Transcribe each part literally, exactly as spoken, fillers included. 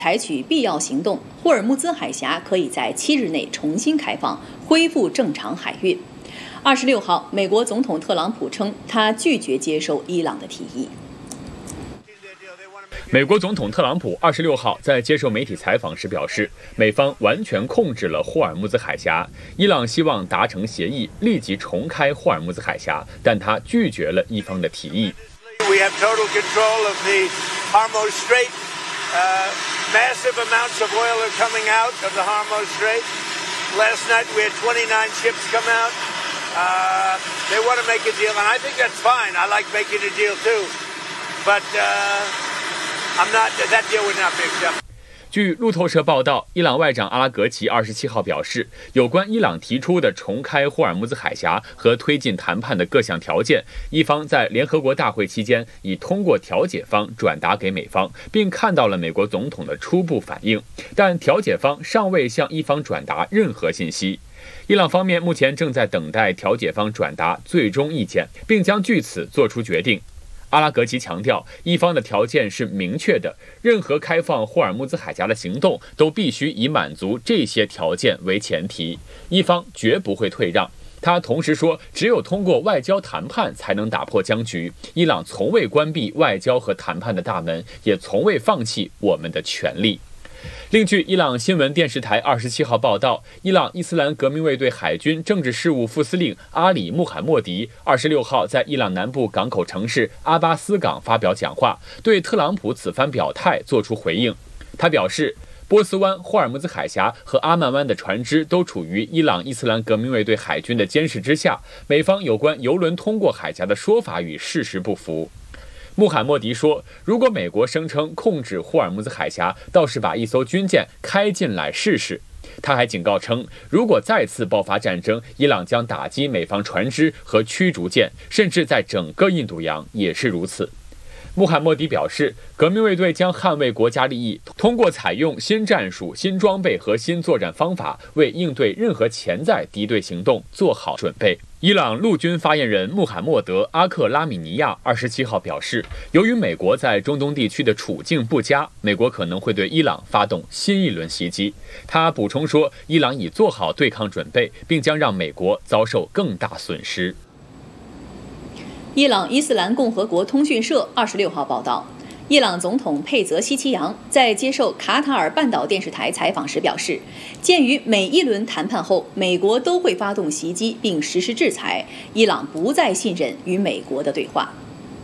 采取必要行动，霍尔木兹海峡可以在七日内重新开放，恢复正常海运。二十六号，美国总统特朗普称，他拒绝接受伊朗的提议。 美国总统特朗普二十六号在接受媒体采访时表示，美方完全控制了霍尔木兹海峡，伊朗希望达成协议，立即重开霍尔木兹海峡，但他拒绝了一方的提议。 We have total control of the Hormuz Strait. Uh, massive amounts of oil are coming out of the Hormuz Strait. Last night we had twenty-nine ships come out. Uh, they want to make a deal, and I think that's fine. I like making a deal too, but uh, I'm not. That deal would not be accepted. 据路透社报道，伊朗外长阿拉格齐二十七号表示，有关伊朗提出的重开霍尔木兹海峡和推进谈判的各项条件，伊方在联合国大会期间已通过调解方转达给美方，并看到了美国总统的初步反应，但调解方尚未向伊方转达任何信息。伊朗方面目前正在等待调解方转达最终意见，并将据此做出决定。阿拉格齐强调，伊方的条件是明确的，任何开放霍尔木兹海峡的行动都必须以满足这些条件为前提，伊方绝不会退让。他同时说，只有通过外交谈判才能打破僵局，伊朗从未关闭外交和谈判的大门，也从未放弃我们的权利。另据伊朗新闻电视台二十七号报道，伊朗伊斯兰革命卫队海军政治事务副司令阿里穆罕默迪二十六号在伊朗南部港口城市阿巴斯港发表讲话，对特朗普此番表态作出回应。他表示，波斯湾、霍尔木兹海峡和阿曼湾的船只都处于伊朗伊斯兰革命卫队海军的监视之下，美方有关油轮通过海峡的说法与事实不符。穆罕默迪说，如果美国声称控制霍尔木兹海峡，倒是把一艘军舰开进来试试。他还警告称，如果再次爆发战争，伊朗将打击美方船只和驱逐舰，甚至在整个印度洋也是如此。穆罕默迪表示，革命卫队将捍卫国家利益，通过采用新战术、新装备和新作战方法，为应对任何潜在敌对行动做好准备。伊朗陆军发言人穆罕默德·阿克拉米尼亚二十七号表示，由于美国在中东地区的处境不佳，美国可能会对伊朗发动新一轮袭击。他补充说，伊朗已做好对抗准备，并将让美国遭受更大损失。 伊朗伊斯兰共和国通讯社二十六号报道，伊朗总统佩泽西奇扬在接受卡塔尔半岛电视台采访时表示，鉴于每一轮谈判后美国都会发动袭击并实施制裁，伊朗不再信任与美国的对话。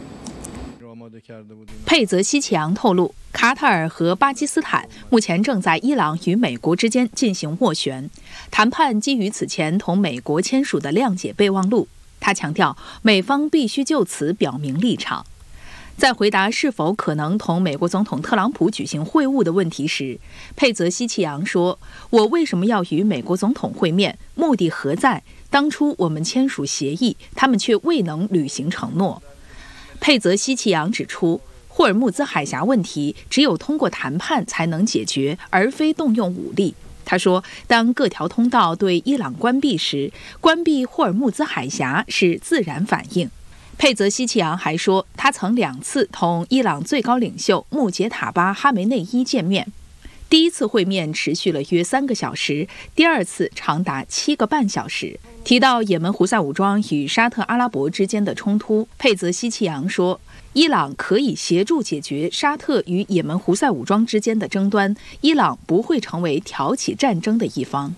佩泽西奇扬透露，卡塔尔和巴基斯坦目前正在伊朗与美国之间进行斡旋，谈判基于此前同美国签署的谅解备忘录。他强调，美方必须就此表明立场。在回答是否可能同美国总统特朗普举行会晤的问题时，佩泽西奇扬说：“我为什么要与美国总统会面？目的何在？当初我们签署协议，他们却未能履行承诺。”佩泽西奇扬指出，霍尔木兹海峡问题只有通过谈判才能解决，而非动用武力。他说，当各条通道对伊朗关闭时，关闭霍尔木兹海峡是自然反应。佩泽西奇扬还说，他曾两次同伊朗最高领袖穆杰塔巴·哈梅内伊见面，第一次会面持续了约三个小时，第二次长达七个半小时。提到也门胡塞武装与沙特阿拉伯之间的冲突，佩泽西奇扬说，伊朗可以协助解决沙特与也门胡塞武装之间的争端，伊朗不会成为挑起战争的一方。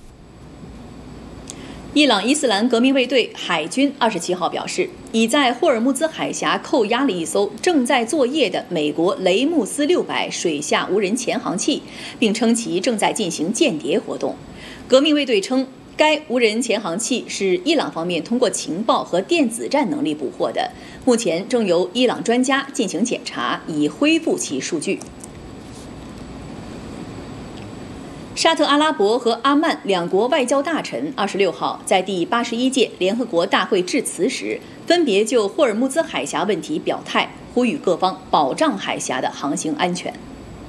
伊朗伊斯兰革命卫队海军二十七号表示，已在霍尔木兹海峡扣押了一艘正在作业的美国雷姆斯六百水下无人潜航器，并称其正在进行间谍活动。革命卫队称，该无人潜航器是伊朗方面通过情报和电子战能力捕获的，目前正由伊朗专家进行检查，以恢复其数据。沙特阿拉伯和阿曼两国外交大臣二十六号在第八十一届联合国大会致辞时，分别就霍尔木兹海峡问题表态，呼吁各方保障海峡的航行安全。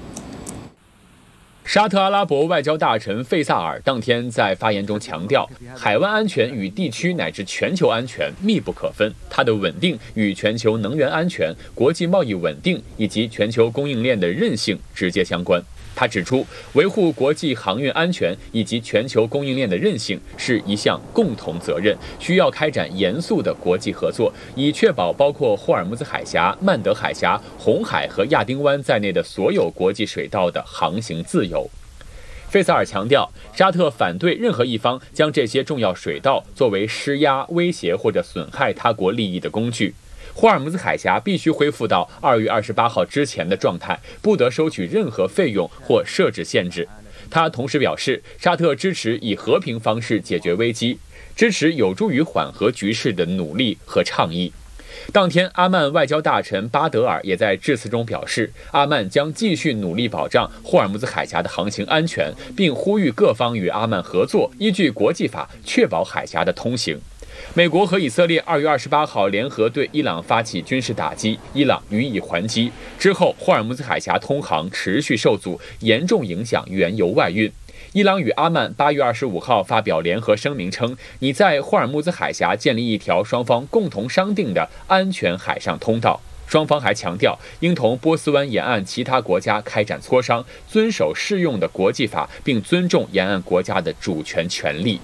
沙特阿拉伯外交大臣费萨尔当天在发言中强调，海湾安全与地区乃至全球安全密不可分，它的稳定与全球能源安全、国际贸易稳定以及全球供应链的韧性直接相关。 他指出，维护国际航运安全以及全球供应链的韧性是一项共同责任，需要开展严肃的国际合作，以确保包括霍尔木兹海峡、曼德海峡、红海和亚丁湾在内的所有国际水道的航行自由。费萨尔强调，沙特反对任何一方将这些重要水道作为施压、威胁或者损害他国利益的工具。霍尔木兹海峡必须恢复到二月二十八号之前的状态，不得收取任何费用或设置限制。他同时表示，沙特支持以和平方式解决危机，支持有助于缓和局势的努力和倡议。当天，阿曼外交大臣巴德尔也在致辞中表示，阿曼将继续努力保障霍尔木兹海峡的航行安全，并呼吁各方与阿曼合作，依据国际法确保海峡的通行。美国和以色列二月二十八号联合对伊朗发起军事打击，伊朗予以还击。之后，霍尔木兹海峡通航持续受阻，严重影响原油外运。伊朗与阿曼八月二十五号发表联合声明称，拟在霍尔木兹海峡建立一条双方共同商定的安全海上通道。双方还强调，应同波斯湾沿岸其他国家开展磋商，遵守适用的国际法，并尊重沿岸国家的主权权利。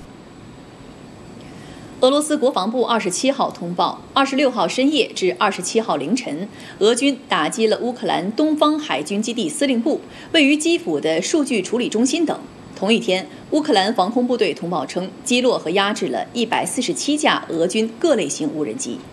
俄罗斯国防部二十七号通报，二十六号深夜至二十七号凌晨，俄军打击了乌克兰东方海军基地司令部、位于基辅的数据处理中心等。同一天，乌克兰防空部队通报称，击落和压制了一百四十七架俄军各类型无人机。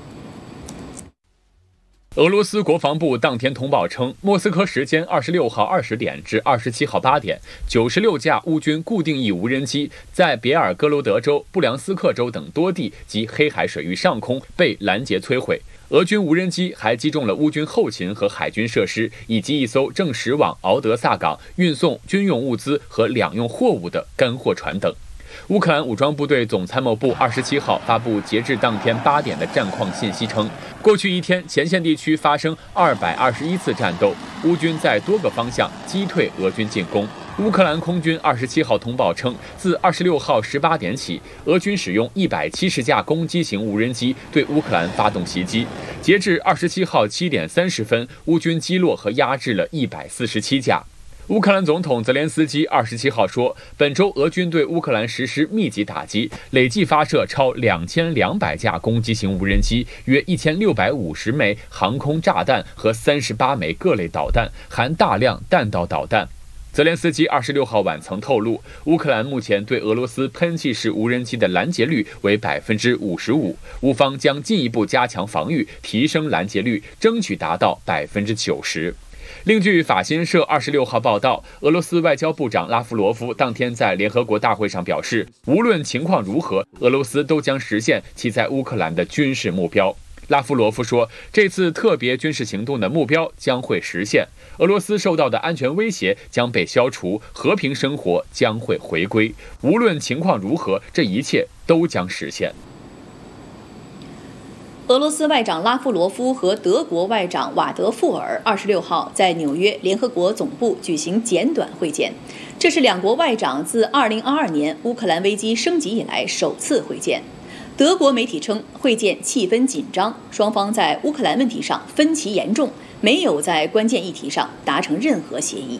俄罗斯国防部当天通报称，莫斯科时间二十六号二十点至二十七号八点，九十六架乌军固定翼无人机在别尔哥罗德州、布良斯克州等多地及黑海水域上空被拦截摧毁。俄军无人机还击中了乌军后勤和海军设施，以及一艘正驶往敖德萨港运送军用物资和两用货物的干货船等。乌克兰武装部队总参谋部二十七号发布截至当天八点的战况信息称，过去一天前线地区发生二百二十一次战斗，乌军在多个方向击退俄军进攻。乌克兰空军二十七号通报称，自二十六号十八点起，俄军使用一百七十架攻击型无人机对乌克兰发动袭击。截至二十七号七点三十分，乌军击落和压制了一百四十七架。乌克兰总统泽连斯基二十七号说，本周俄军对乌克兰实施密集打击，累计发射超两千两百架攻击型无人机，约一千六百五十枚航空炸弹和三十八枚各类导弹，含大量弹道导弹。泽连斯基二十六号晚曾透露，乌克兰目前对俄罗斯喷气式无人机的拦截率为百分之五十五，乌方将进一步加强防御，提升拦截率，争取达到百分之九十。另据法新社二十六号报道，俄罗斯外交部长拉夫罗夫当天在联合国大会上表示，无论情况如何，俄罗斯都将实现其在乌克兰的军事目标。拉夫罗夫说，这次特别军事行动的目标将会实现，俄罗斯受到的安全威胁将被消除，和平生活将会回归。无论情况如何，这一切都将实现。 俄罗斯外长拉夫罗夫和德国外长瓦德富尔二十六号在纽约联合国总部举行简短会见，这是两国外长自二零二二年乌克兰危机升级以来首次会见。德国媒体称，会见气氛紧张，双方在乌克兰问题上分歧严重，没有在关键议题上达成任何协议。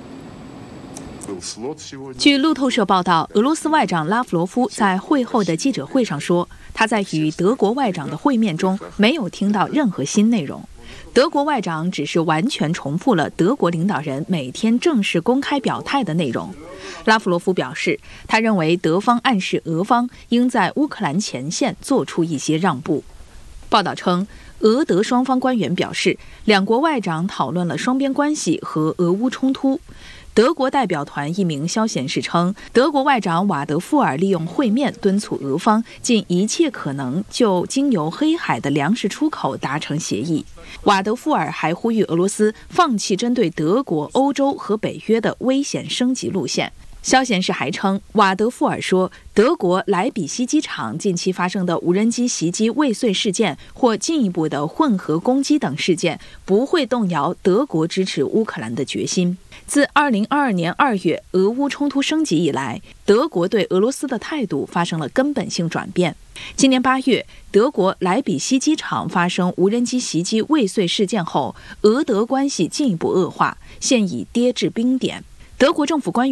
据路透社报道，俄罗斯外长拉夫罗夫在会后的记者会上说，他在与德国外长的会面中没有听到任何新内容。德国外长只是完全重复了德国领导人每天正式公开表态的内容。拉夫罗夫表示，他认为德方暗示俄方应在乌克兰前线做出一些让步。报道称，俄德双方官员表示，两国外长讨论了双边关系和俄乌冲突。德国代表团一名消息人士称，德国外长瓦德富尔利用会面敦促俄方尽一切可能就经由黑海的粮食出口达成协议。瓦德富尔还呼吁俄罗斯放弃针对德国、欧洲和北约的危险升级路线。消息人士还称，瓦德富尔说，德国莱比锡机场近期发生的无人机袭击未遂事件或进一步的混合攻击等事件不会动摇德国支持乌克兰的决心。自二零二二年二月俄乌冲突升级以来，德国对俄罗斯的态度发生了根本性转变。今年八月，德国莱比锡机场发生无人机袭击未遂事件后，俄德关系进一步恶化，现已跌至冰点。 德国政府官员